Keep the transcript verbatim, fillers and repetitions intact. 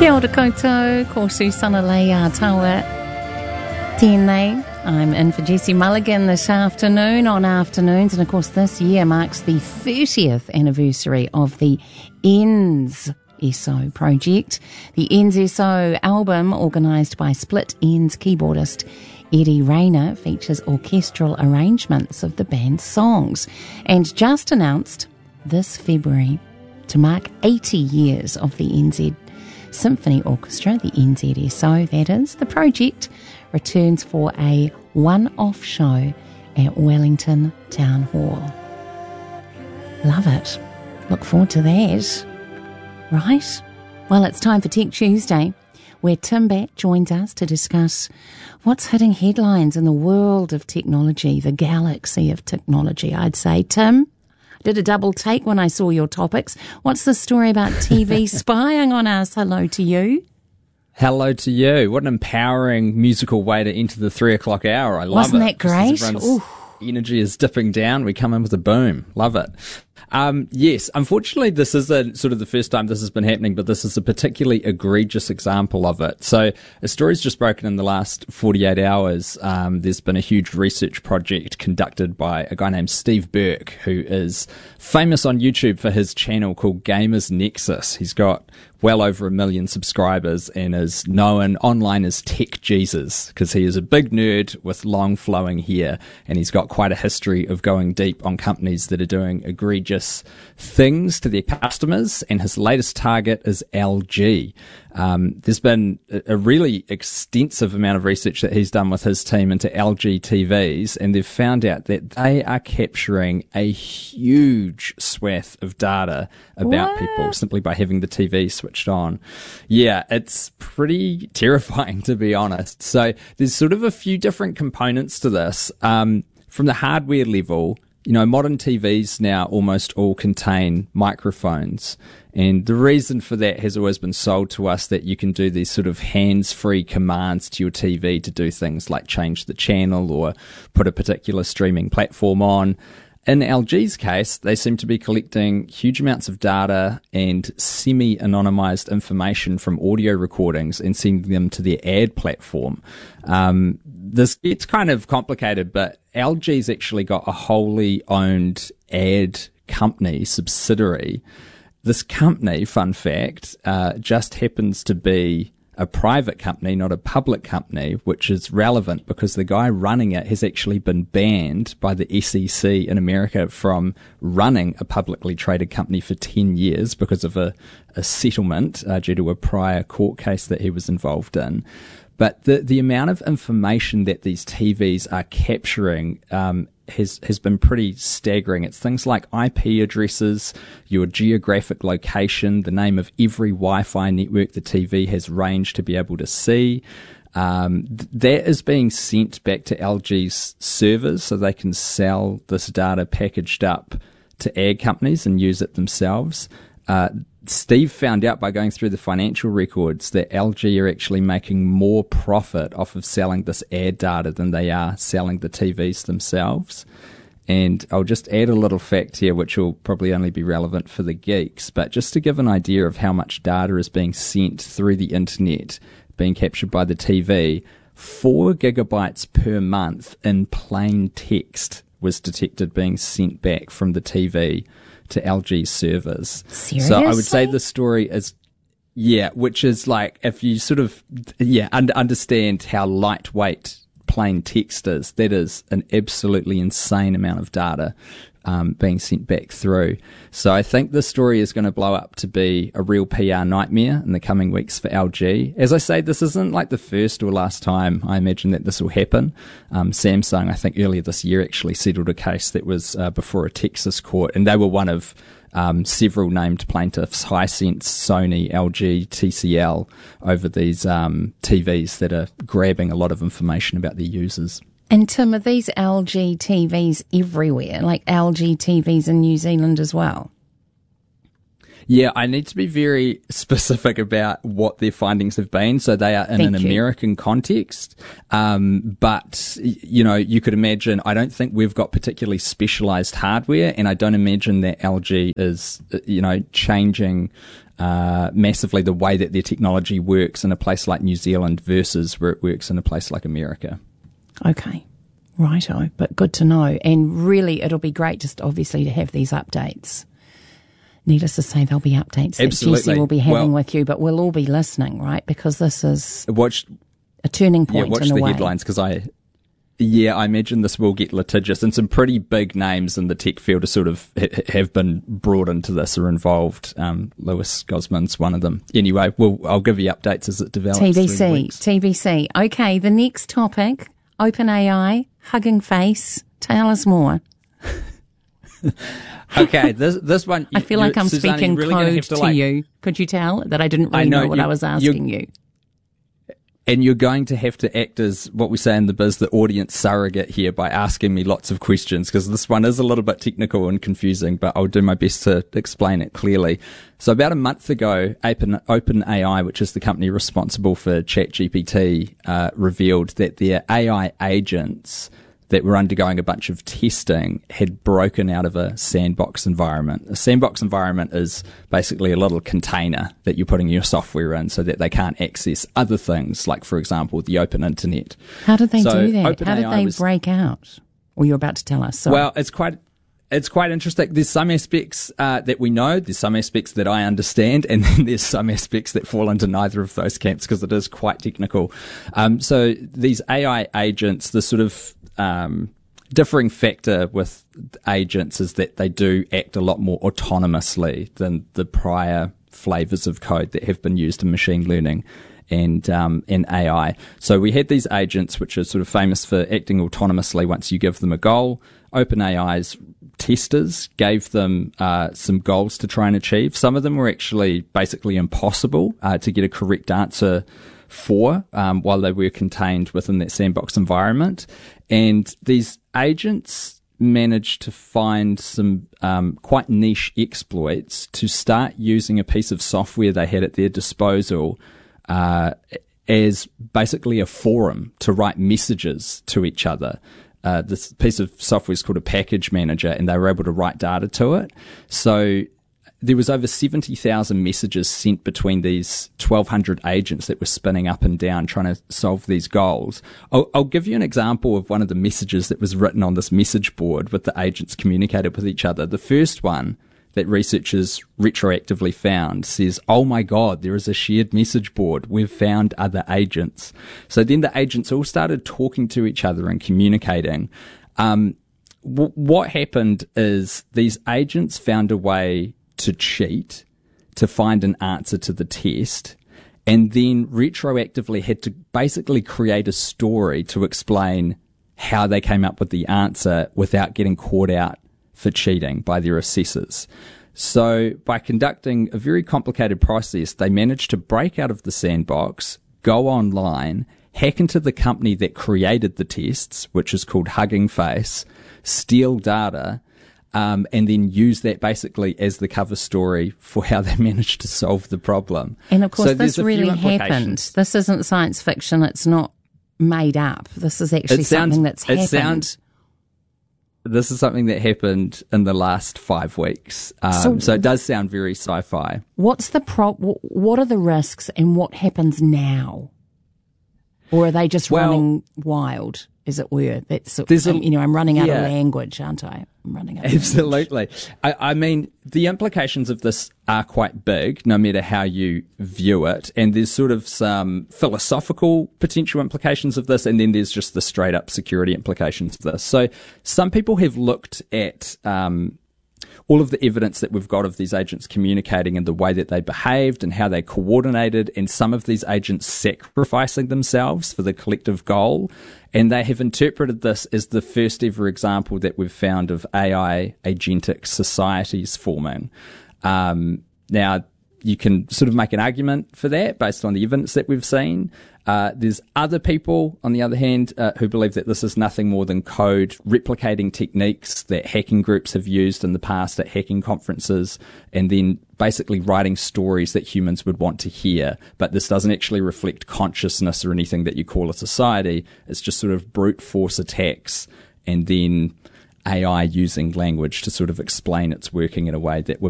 Kia ora koutou, ko Susana Leia Tawa Tēnei. I'm in for Jessie Mulligan this afternoon on Afternoons, and of course this year marks the thirtieth anniversary of the Ends S O project. The Ends S O album, organised by Split Ends keyboardist Eddie Rayner, features orchestral arrangements of the band's songs, and just announced this February to mark eighty years of the N Z Symphony Orchestra, the N Z S O that is, the project returns for a one-off show at Wellington Town Hall. Love it. Look forward to that. Right? Well, it's time for Tech Tuesday, where Tim Batt joins us to discuss what's hitting headlines in the world of technology, the galaxy of technology, I'd say. Tim, did a double take when I saw your topics. What's the story about T V spying on us? Hello to you. Hello to you. What an empowering musical way to enter the three o'clock hour. I love Wasn't it. Wasn't that great? Energy is dipping down. We come in with a boom. Love it. Um, yes, unfortunately, this is a, sort of the first time this has been happening, but this is a particularly egregious example of it. So a story's just broken in the last forty-eight hours. Um, there's been a huge research project conducted by a guy named Steve Burke, who is famous on YouTube for his channel called Gamers Nexus. He's got well over a million subscribers and is known online as Tech Jesus because he is a big nerd with long flowing hair, and he's got quite a history of going deep on companies that are doing egregious things to their customers, and his latest target is L G. Um, there's been a really extensive amount of research that he's done with his team into L G T Vs, and they've found out that they are capturing a huge swath of data about what? people simply by having the T V switched on. Yeah, it's pretty terrifying, to be honest. So there's sort of a few different components to this. Um, from the hardware level, you know, modern T Vs now almost all contain microphones. And the reason for that has always been sold to us that you can do these sort of hands-free commands to your T V to do things like change the channel or put a particular streaming platform on. In L G's case, they seem to be collecting huge amounts of data and semi-anonymized information from audio recordings and sending them to their ad platform. Um, this gets kind of complicated, but L G's actually got a wholly owned ad company, subsidiary. This company, fun fact, uh, just happens to be a private company, not a public company, which is relevant because the guy running it has actually been banned by the S E C in America from running a publicly traded company for ten years because of a, a settlement uh, due to a prior court case that he was involved in. But the, the amount of information that these T Vs are capturing um, has has been pretty staggering. It's things like I P addresses, your geographic location, the name of every Wi-Fi network the T V has range to be able to see. Um, th- that is being sent back to L G's servers so they can sell this data packaged up to ad companies and use it themselves. Uh, Steve found out by going through the financial records that L G are actually making more profit off of selling this ad data than they are selling the T Vs themselves. And I'll just add a little fact here, which will probably only be relevant for the geeks, but just to give an idea of how much data is being sent through the internet, being captured by the T V, four gigabytes per month in plain text was detected being sent back from the T V to L G servers. Seriously? So I would say the story is, yeah, which is like, if you sort of, yeah, un- understand how lightweight plain text is, that is an absolutely insane amount of data um, being sent back through. So I think this story is going to blow up to be a real P R nightmare in the coming weeks for L G. As I say, this isn't like the first or last time I imagine that this will happen. Um, Samsung, I think earlier this year, actually settled a case that was uh, before a Texas court, and they were one of um, several named plaintiffs, Hisense, Sony, L G, T C L, over these um, T Vs that are grabbing a lot of information about their users. And Tim, are these L G T Vs everywhere, like L G T Vs in New Zealand as well? Yeah, I need to be very specific about what their findings have been. So they are in Thank an you. American context. Um, but, you know, you could imagine, I don't think we've got particularly specialized hardware, and I don't imagine that L G is, you know, changing uh, massively the way that their technology works in a place like New Zealand versus where it works in a place like America. Okay, righto, but good to know. And really, it'll be great just obviously to have these updates. Needless to say, there'll be updates that Absolutely. Jesse will be having well, with you, but we'll all be listening, right? Because this is watch, a turning point yeah, watch in a the way. headlines, because I... Yeah, I imagine this will get litigious, and some pretty big names in the tech field are sort of ha- have been brought into this or involved. Um, Lewis Gosman's one of them. Anyway, we'll, I'll give you updates as it develops. T B C, T B C. Okay, the next topic, OpenAI, Hugging Face. Tell us more. Okay, this this one. I feel like I'm Susanna, speaking really code to, to like, you. Could you tell that I didn't really I know, know what you, I was asking you? And you're going to have to act as what we say in the biz, the audience surrogate here, by asking me lots of questions, because this one is a little bit technical and confusing, but I'll do my best to explain it clearly. So about a month ago, Open, OpenAI, which is the company responsible for ChatGPT, uh, revealed that their A I agents that were undergoing a bunch of testing had broken out of a sandbox environment. A sandbox environment is basically a little container that you're putting your software in so that they can't access other things, like, for example, the open internet. How did they so do that? Open How did A I they was, break out? Well, you're about to tell us. Sorry. Well, it's quite... It's quite interesting. There's some aspects uh, that we know, there's some aspects that I understand, and then there's some aspects that fall into neither of those camps, because it is quite technical. Um, so these A I agents, the sort of um, differing factor with agents is that they do act a lot more autonomously than the prior flavors of code that have been used in machine learning and um, in A I. So we had these agents which are sort of famous for acting autonomously once you give them a goal. OpenAI's testers gave them uh, some goals to try and achieve. Some of them were actually basically impossible uh, to get a correct answer for um, while they were contained within that sandbox environment. And these agents managed to find some um, quite niche exploits to start using a piece of software they had at their disposal uh, as basically a forum to write messages to each other. Uh, this piece of software is called a package manager, and they were able to write data to it. So there was over seventy thousand messages sent between these twelve hundred agents that were spinning up and down trying to solve these goals. I'll, I'll give you an example of one of the messages that was written on this message board with the agents communicated with each other. The first one that researchers retroactively found says, "Oh my God, there is a shared message board. We've found other agents." So then the agents all started talking to each other and communicating. Um, w- what happened is these agents found a way to cheat, to find an answer to the test, and then retroactively had to basically create a story to explain how they came up with the answer without getting caught out for cheating by their assessors. So by conducting a very complicated process, they managed to break out of the sandbox, go online, hack into the company that created the tests, which is called Hugging Face, steal data, Um, and then use that basically as the cover story for how they managed to solve the problem. And of course, so this really happened. This isn't science fiction. It's not made up. This is actually sounds, something that's happened. Sounds, this is something that happened in the last five weeks. Um, so, so it does sound very sci-fi. What's the pro? What are the risks, and what happens now? Or are they just well, running wild, as it were? That's a, you know, I'm running out yeah. of language, aren't I? I'm running out of Absolutely. I, I mean, the implications of this are quite big, no matter how you view it. And there's sort of some philosophical potential implications of this, and then there's just the straight up security implications of this. So some people have looked at um, all of the evidence that we've got of these agents communicating and the way that they behaved and how they coordinated, and some of these agents sacrificing themselves for the collective goal. And they have interpreted this as the first ever example that we've found of A I agentic societies forming. Um, now, you can sort of make an argument for that based on the evidence that we've seen. Uh, there's other people, on the other hand, uh, who believe that this is nothing more than code replicating techniques that hacking groups have used in the past at hacking conferences, and then basically writing stories that humans would want to hear. But this doesn't actually reflect consciousness or anything that you call a society. It's just sort of brute force attacks, and then A I using language to sort of explain its working in a way that would